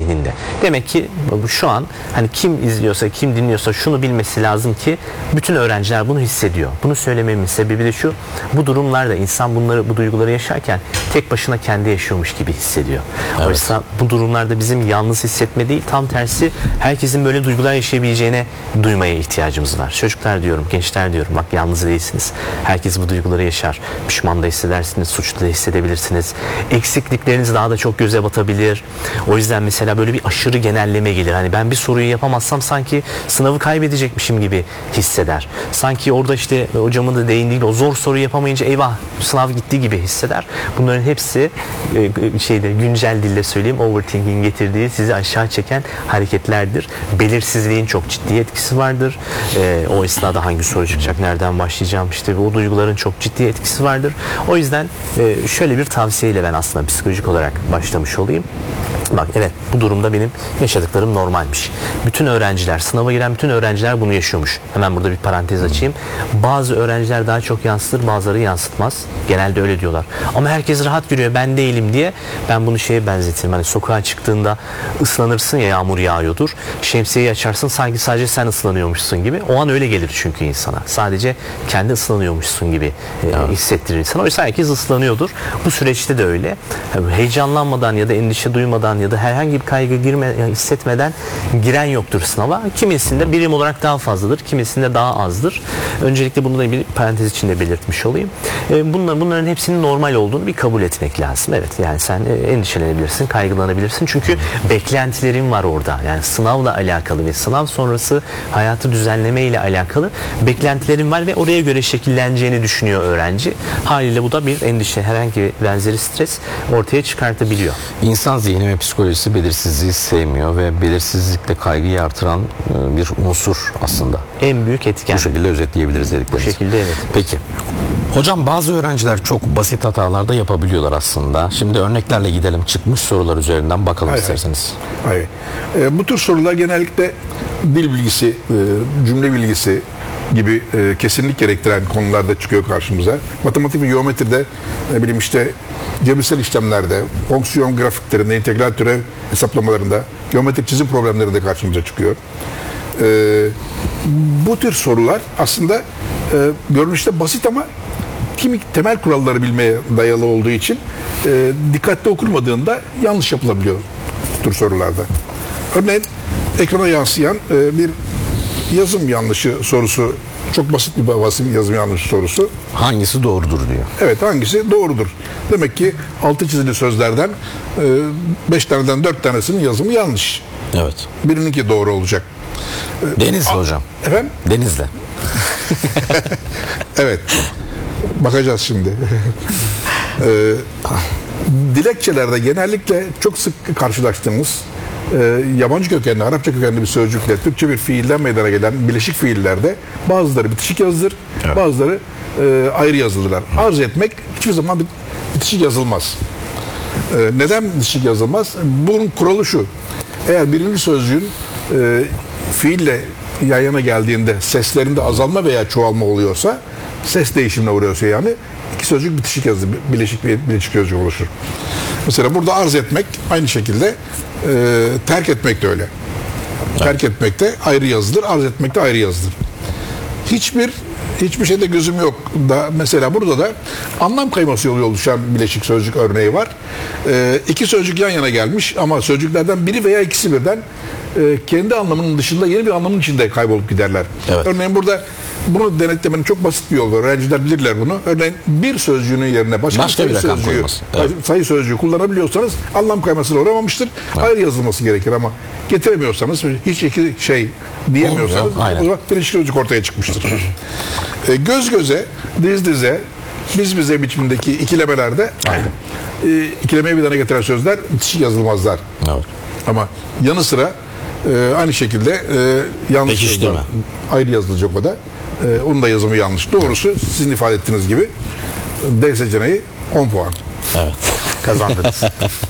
zihninde. Demek ki şu an hani kim izliyorsa, kim dinliyorsa şunu bilmesi lazım ki bütün öğrenciler bunu hissediyor. Bunu söylememin sebebi de şu: bu durumlarda insan bu duyguları yaşarken tek başına kendi yaşıyormuş gibi hissediyor. Evet. Oysa bu durumlarda bizim yalnız hissetme değil, tam tersi herkesin böyle duygular yaşayabileceğine duymaya ihtiyacımız var. Çocuklar diyorum, gençler diyorum, bak yalnız değilsiniz. Herkes bu duyguları yaşar. Pişman da hissedersiniz, suçlu da hissedebilirsiniz. Eksiklikleriniz daha da çok göze batabilir. O yüzden mesela böyle bir aşırı genelleme gelir. Hani ben bir soruyu yapamazsam sanki sınavı kaybedecekmişim gibi hisseder. Sanki orada işte hocamın da değindiği o zor soruyu yapamayınca eyvah sınav gitti gibi hisseder. Bunların hepsi güncel dille söyleyeyim, overthinking getirdiği sizi aşağı çeken hareketlerdir. Belirsizliğin çok ciddi etkisi vardır. O esnada hangi soru çıkacak, nereden başlayacağım, işte o duyguların çok ciddi etkisi vardır. O yüzden şöyle bir tavsiyeyle ben aslında psikolojik olarak başlamış olayım. Bak evet, bu durumda benim yaşadıklarım normalmiş. Bütün öğrenciler, sınava giren bütün öğrenciler bunu yaşıyormuş. Hemen burada bir parantez açayım. Bazı öğrenciler daha çok yansıtır, bazıları yansıtmaz. Genelde öyle diyorlar. Ama herkes rahat görüyor, ben değilim diye. Ben bunu şeye benzetirim. Hani sokağa çıktığında ıslanırsın ya, yağmur yağıyordur. Şemsiyeyi açarsın, sanki sadece sen ıslanıyormuşsun gibi. O an öyle gelir çünkü insana. Sadece kendi ıslanıyormuşsun gibi hissettirir insana. Oysa herkes ıslanıyordur. Bu süreçte de öyle. Heyecanlanmadan ya da endişe duymadan ya da herhangi bir kaygı hissetmeden giren yoktur sınava. Kimisinde birim olarak daha fazladır, kimisinde daha azdır. Öncelikle bunu da bir parantez içinde belirtmiş olayım. Bunların hepsinin normal olduğunu bir kabul etmek lazım. Evet, yani sen endişelenebilirsin, kaygılanabilirsin. Çünkü beklentilerin var orada. Yani sınavla alakalı ve sınav sonrası hayatı düzenleme ile alakalı beklentilerin var ve oraya göre şekilleneceğini düşünüyor öğrenci. Haliyle bu da bir endişe, herhangi bir benzeri stres ortaya çıkartabiliyor. İnsan zihni ve psikolojisi belirsizliği sevmiyor ve belirsizlikle kaygıyı artıran bir unsur aslında. En büyük etken. Bu şekilde özetleyebiliriz dedikleriniz. Bu şekilde, evet. Peki. Hocam, bazı öğrenciler çok basit hatalar da yapabiliyorlar aslında. Şimdi örneklerle gidelim. Çıkmış sorular üzerinden bakalım isterseniz. Hayır. Bu tür sorular genellikle dil bilgisi, cümle bilgisi gibi kesinlik gerektiren konularda çıkıyor karşımıza. Matematik ve geometride, ne bileyim işte cebirsel işlemlerde, fonksiyon grafiklerinde, integral türev hesaplamalarında, geometrik çizim problemlerinde karşımıza çıkıyor. Bu tür sorular aslında görünüşte basit ama kimi temel kuralları bilmeye dayalı olduğu için dikkatli okunmadığında yanlış yapılabiliyor bu tür sorularda. Örneğin ekrana yansıyan bir yazım yanlışı sorusu, çok basit bir yazım yanlışı sorusu. Hangisi doğrudur diyor. Evet, hangisi doğrudur? Demek ki altı çizili sözlerden 5 taneden 4 tanesinin yazımı yanlış. Evet. Birininki doğru olacak. Denizli hocam. Efendim? Denizli. Evet. Bakacağız şimdi. Dilekçelerde genellikle çok sık karşılaştığımız yabancı kökenli, Arapça kökenli bir sözcükle Türkçe bir fiilden meydana gelen bileşik fiillerde bazıları bitişik yazılır, evet, bazıları ayrı yazılırlar. Arz etmek hiçbir zaman bitişik yazılmaz. Neden bitişik yazılmaz? Bunun kuralı şu: eğer birinci sözcüğün fiille yan yana geldiğinde seslerinde azalma veya çoğalma oluyorsa, ses değişimine uğruyorsa yani, iki sözcük bitişik yazılır, bileşik sözcük oluşur. Mesela burada arz etmek aynı şekilde, terk etmek de öyle. Evet. Terk etmek de ayrı yazılır, arz etmek de ayrı yazılır. Hiçbir şeyde gözüm yok da mesela burada da anlam kayması yolu oluşan bileşik sözcük örneği var. İki sözcük yan yana gelmiş ama sözcüklerden biri veya ikisi birden kendi anlamının dışında yeni bir anlamın içinde kaybolup giderler. Evet. Örneğin burada bunu denetlemenin çok basit bir yolu var. Öğrenciler bilirler bunu. Örneğin bir sözcüğünün yerine başka bir sözcüğü, evet, sayı sözcüğü kullanabiliyorsanız anlam kaymasına uğramamıştır. Evet. Ayrı yazılması gerekir ama getiremiyorsanız, hiç iki şey diyemiyorsanız, o zaman bileşik sözcük ortaya çıkmıştır. Göz göze, diz dize, biz bize biçimindeki ikilemelerde ikilemeyi bir tane getiren sözler bitişik yazılmazlar. Evet. Ama yanı sıra aynı şekilde yanlış sözler ayrı yazılacak o da. Onun da yazımı yanlış. Doğrusu sizin ifade ettiğiniz gibi D seçeneği 10 puan. Evet. Kazandınız.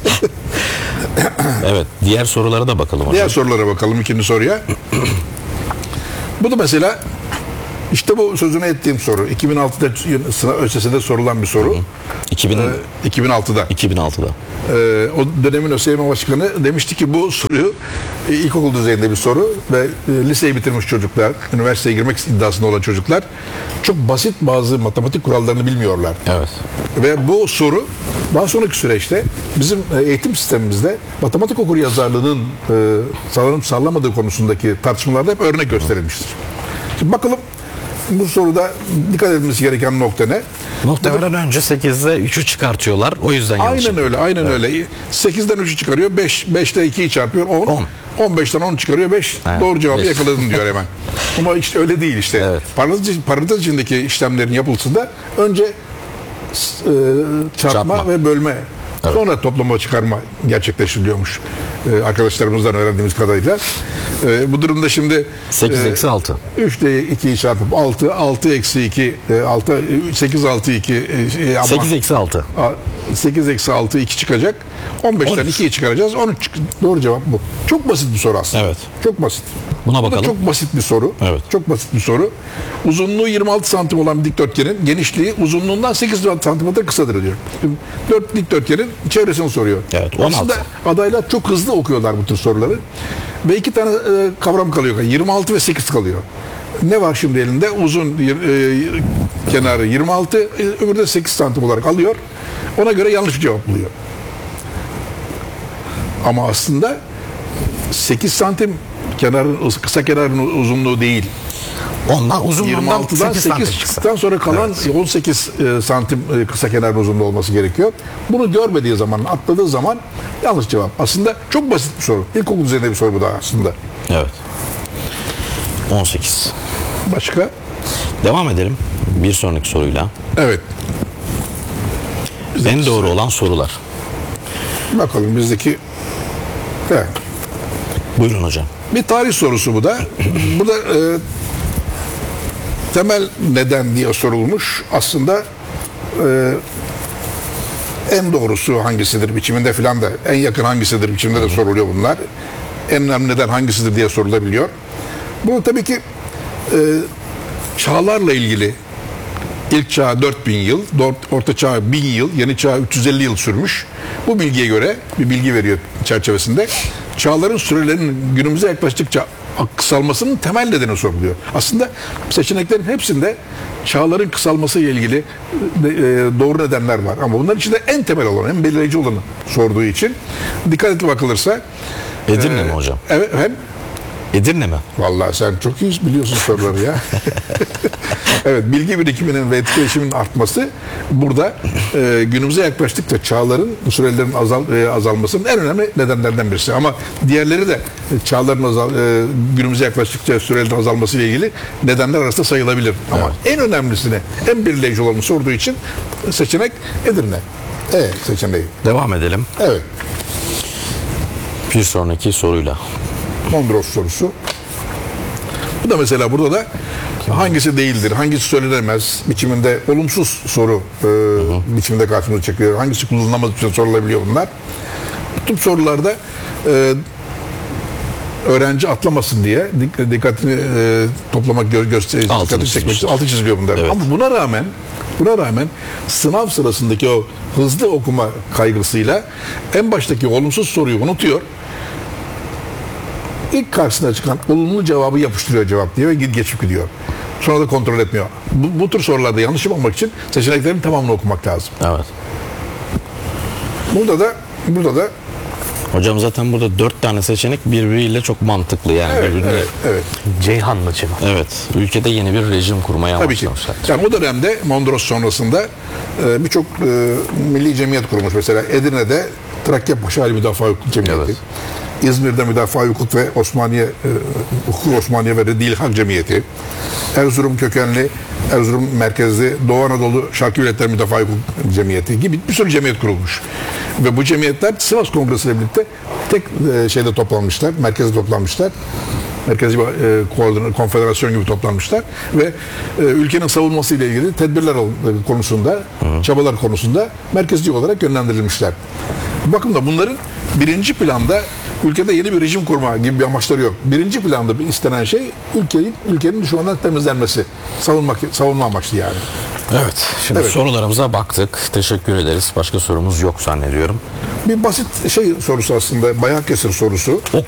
Evet. Diğer sorulara da bakalım hocam. Diğer sorulara bakalım, ikinci soruya. Bu da mesela İşte bu sözünü ettiğim soru. 2006'da sınav ÖSS'de sorulan bir soru. 2006'da. 2006'da. O dönemin ÖSYM Başkanı demişti ki bu soruyu ilkokul düzeyinde bir soru ve liseyi bitirmiş çocuklar, üniversiteye girmek iddiasında olan çocuklar çok basit bazı matematik kurallarını bilmiyorlar. Evet. Ve bu soru daha sonraki süreçte bizim eğitim sistemimizde matematik okuryazarlığının sağlanıp sağlamadığı konusundaki tartışmalarda hep örnek gösterilmiştir. Şimdi bakalım bu soruda dikkat edilmesi gereken nokta ne? Muhtemelen önce 8'de 3'ü çıkartıyorlar. O yüzden yanlış. Aynen öyle, aynen öyle. 8'den 3'ü çıkarıyor, 5'te 2'yi çarpıyor, 10. 15'ten 10 çıkarıyor, 5. Evet, Doğru cevabı 5. yakaladın diyor hemen. Ama işte öyle değil işte. Evet. Parantez içindeki işlemlerin yapılısında önce çarpma ve bölme, sonra toplama çıkarma gerçekleştiriliyormuş. Arkadaşlarımızdan öğrendiğimiz kadarıyla. Bu durumda şimdi 8 eksi 6. 3 ile 2'yi çarpıp 6, 6 eksi 2, 6, 8 6 2 8 eksi 6. 8 eksi 6 2 çıkacak. 15'ten 2'yi çıkaracağız. 13 doğru cevap bu. Çok basit bir soru aslında. Evet. Çok basit. Buna Bu da bakalım. çok basit bir soru. Evet. Çok basit bir soru. Uzunluğu 26 santim olan bir dikdörtgenin genişliği uzunluğundan 8 santimetre kısadır diyor. 4 dikdörtgenin çevresini soruyor. Evet, 16. Aslında adaylar çok hızlı okuyorlar bu tür soruları. Ve iki tane kavram kalıyor. 26 ve 8 kalıyor. Ne var şimdi elinde? Uzun kenarı 26, öbürü de 8 santim olarak alıyor. Ona göre yanlış bir cevap buluyor. Ama aslında 8 santim kısa kenarın uzunluğu değil. Ondan uzunluğundan 26'dan 8 çıktıktan sonra kalan 18 santim kısa kenarın uzunluğu olması gerekiyor. Bunu görmediği zaman, atladığı zaman yanlış cevap. Aslında çok basit bir soru. İlkokul düzeyinde bir soru bu da aslında. Evet. 18. Başka? Devam edelim. Bir sonraki soruyla. Evet. En doğru olan sorular. Bakalım bizdeki. Evet. Buyurun hocam. Bir tarih sorusu bu da. Burada temel neden diye sorulmuş. Aslında en doğrusu hangisidir biçiminde filan da, en yakın hangisidir biçiminde de soruluyor bunlar. En önemli neden hangisidir diye sorulabiliyor. Bu tabii ki çağlarla ilgili. İlk çağ 4000 yıl, orta çağ 1000 yıl, yeni çağ 350 yıl sürmüş. Bu bilgiye göre bir bilgi veriyor çerçevesinde. Çağların sürelerinin günümüze yaklaştıkça kısalmasının temel nedeni soruluyor. Aslında seçeneklerin hepsinde çağların kısalması ile ilgili doğru nedenler var. Ama bunların içinde en temel olan, en belirleyici olanı sorduğu için dikkatli bakılırsa Edirne mi hocam? Evet, hem Edirne mi? vallahi sen çok iyi biliyorsun soruları ya. Evet, bilgi birikiminin ve etkileşimin artması burada günümüze yaklaştıkça çağların sürelerin azalmasının en önemli nedenlerden birisi. Ama diğerleri de çağların günümüze yaklaştıkça sürelerin azalması ile ilgili nedenler arasında sayılabilir. Ama en önemlisini, en belirleyici olanı sorduğu için seçenek Edirne. Evet, seçeneği. Devam edelim. Evet. Bir sonraki soruyla. Mondros sorusu. Bu da mesela burada da hangisi değildir, hangisi söylenemez biçiminde olumsuz soru biçiminde karşımıza çıkıyor. Hangisi kullanılamaz için sorulabiliyor bunlar. Bu tip sorularda öğrenci atlamasın diye dikkatini toplamak, dikkatini çekmek için altı çiziliyor bunlar. Evet. Ama buna rağmen sınav sırasındaki o hızlı okuma kaygısıyla en baştaki olumsuz soruyu unutuyor. İlk karşısına çıkan olumlu cevabı yapıştırıyor cevap diye ve geçip gidiyor. Sonra da kontrol etmiyor. Bu tür sorularda yanlış yapmamak için seçeneklerin tamamını okumak lazım. Evet. Burada da Hocam zaten burada 4 tane seçenek birbiriyle çok mantıklı yani. evet. Ceyhanlı cevap. Evet. Ülkede yeni bir rejim kurmaya Tabii ki. amaçlamışlar. Yani o dönemde Mondros sonrasında birçok milli cemiyet kurulmuş. Mesela Edirne'de Trakya Paşali Müdafaa Hukuk Cemiyeti. Evet. İzmir'de Müdafaa Hukuk ve Osmaniye ve Redil Hak Cemiyeti. Erzurum kökenli, Erzurum merkezli Doğu Anadolu Şarkı Milletler Müdafaa Hukuk Cemiyeti gibi bir sürü cemiyet kurulmuş. Ve bu cemiyetler Sivas Kongresi ile birlikte tek şeyde toplanmışlar, merkezde toplanmışlar. Merkezi konfederasyon gibi toplanmışlar ve ülkenin savunması ile ilgili tedbirler konusunda, çabalar konusunda merkezi olarak yönlendirilmişler. Bakın da bunların birinci planda ülkede yeni bir rejim kurma gibi bir amaçları yok. Birinci planda bir istenen şey ülkenin düşmandan temizlenmesi. Savunma amaçlı yani. Evet. Şimdi Evet. sorularımıza baktık. Teşekkür ederiz. Başka sorumuz yok zannediyorum. Bir basit şey sorusu aslında. Bayakkesir sorusu.